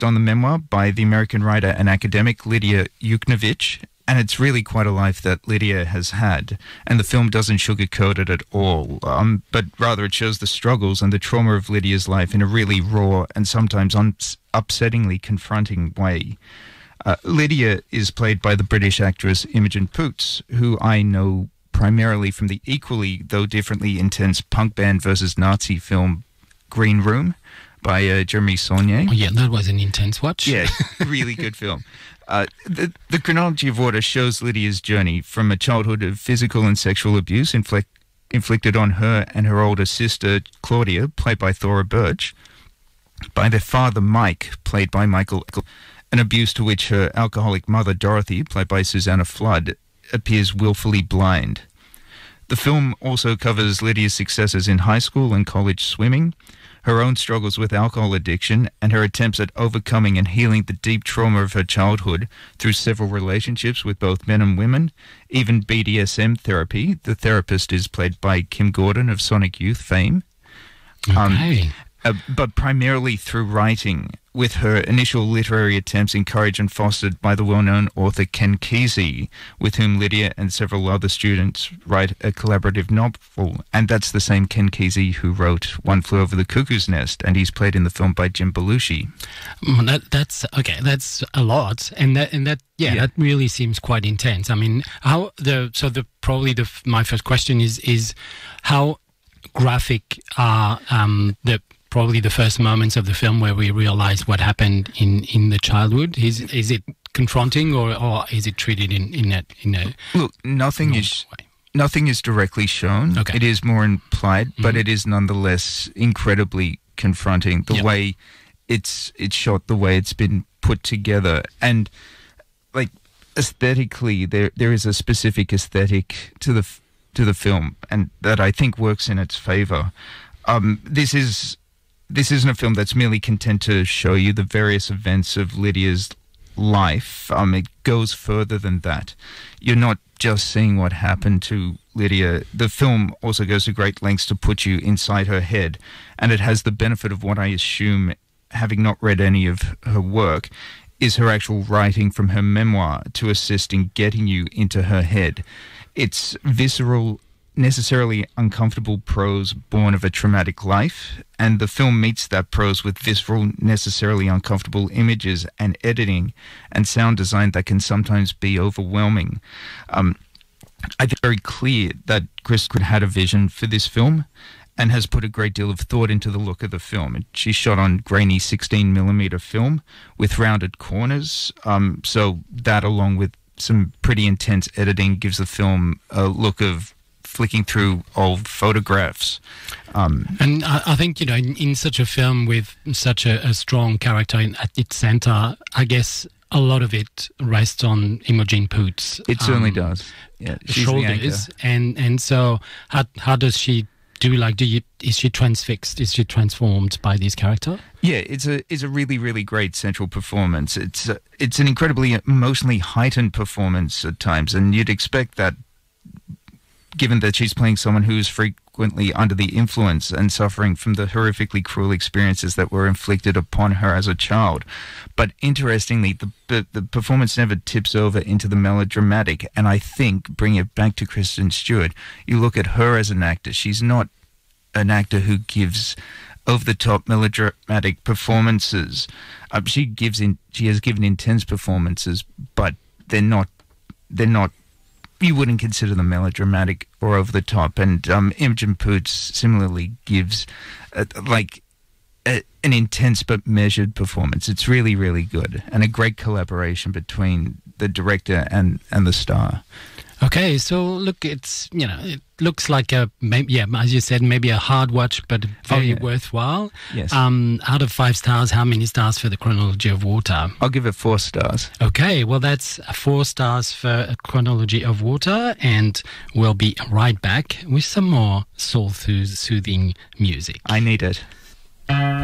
on the memoir by the American writer and academic Lydia Yuknovich, and it's really quite a life that Lydia has had. And the film doesn't sugarcoat it at all, but rather it shows the struggles and the trauma of Lydia's life in a really raw and sometimes upsettingly confronting way. Lydia is played by the British actress Imogen Poots, who I know primarily from the equally, though differently intense punk band versus Nazi film Green Room by Jeremy Saulnier. Oh, yeah, that was an intense watch. Yeah, really good film. The chronology of order shows Lydia's journey from a childhood of physical and sexual abuse inflicted on her and her older sister Claudia, played by Thora Birch, by their father Mike, played by Michael, an abuse to which her alcoholic mother Dorothy, played by Susanna Flood, appears willfully blind. The film also covers Lydia's successes in high school and college swimming, her own struggles with alcohol addiction, and her attempts at overcoming and healing the deep trauma of her childhood through several relationships with both men and women, even BDSM therapy. The therapist is played by Kim Gordon of Sonic Youth fame. Okay. But primarily through writing, with her initial literary attempts encouraged and fostered by the well-known author Ken Kesey, with whom Lydia and several other students write a collaborative novel. And that's the same Ken Kesey who wrote One Flew Over the Cuckoo's Nest, and he's played in the film by Jim Belushi. That's okay. That's a lot, and that really seems quite intense. I mean, my first question is how graphic are probably the first moments of the film where we realize what happened in the childhood? Is it confronting, or is it treated in a look? Nothing is directly shown. Okay. It is more implied, but it is nonetheless incredibly confronting. The way it's shot, the way it's been put together, and like aesthetically, there is a specific aesthetic to the film, and that I think works in its favor. This isn't a film that's merely content to show you the various events of Lydia's life. It goes further than that. You're not just seeing what happened to Lydia. The film also goes to great lengths to put you inside her head, and it has the benefit of what I assume, having not read any of her work, is her actual writing from her memoir to assist in getting you into her head. It's visceral, necessarily uncomfortable prose born of a traumatic life, and the film meets that prose with visceral, necessarily uncomfortable images and editing and sound design that can sometimes be overwhelming. I think it's very clear that Chris had a vision for this film and has put a great deal of thought into the look of the film. She shot on grainy 16mm film with rounded corners, so that, along with some pretty intense editing, gives the film a look of flicking through old photographs. And I think, in such a film with such a strong character at its center, I guess a lot of it rests on Imogen Poots. It certainly does. Yeah, she's shoulders. the anchor. And so how does she do? Is she transfixed? Is she transformed by this character? Yeah, it's a really, really great central performance. It's an incredibly emotionally heightened performance at times, and you'd expect that, given that she's playing someone who is frequently under the influence and suffering from the horrifically cruel experiences that were inflicted upon her as a child. But interestingly, the performance never tips over into the melodramatic, and I think, bring it back to Kristen Stewart, you look at her as an actor, she's not an actor who gives over-the-top melodramatic performances. She has given intense performances, but they're not you wouldn't consider them melodramatic or over the top. And Imogen Poots similarly gives an intense but measured performance. It's really, really good, and a great collaboration between the director and the star. Okay, so look, it looks like as you said, maybe a hard watch, but very worthwhile. Yes. Out of 5 stars, how many stars for The Chronology of Water? I'll give it 4 stars. Okay, well, that's 4 stars for Chronology of Water, and we'll be right back with some more soul-soothing music. I need it.